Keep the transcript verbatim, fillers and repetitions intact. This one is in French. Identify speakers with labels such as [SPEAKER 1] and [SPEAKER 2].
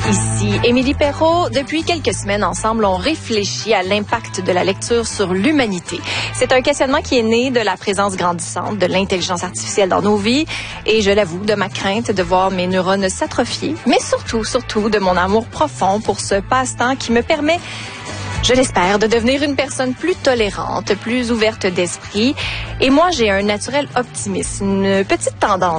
[SPEAKER 1] Ici Émilie Perrault. Depuis quelques semaines, ensemble, on réfléchit à l'impact de la lecture sur l'humanité. C'est un questionnement qui est né de la présence grandissante de l'intelligence artificielle dans nos vies et, je l'avoue, de ma crainte de voir mes neurones s'atrophier, mais surtout, surtout de mon amour profond pour ce passe-temps qui me permet, je l'espère, de devenir une personne plus tolérante, plus ouverte d'esprit. Et moi, j'ai un naturel optimiste, une petite tendance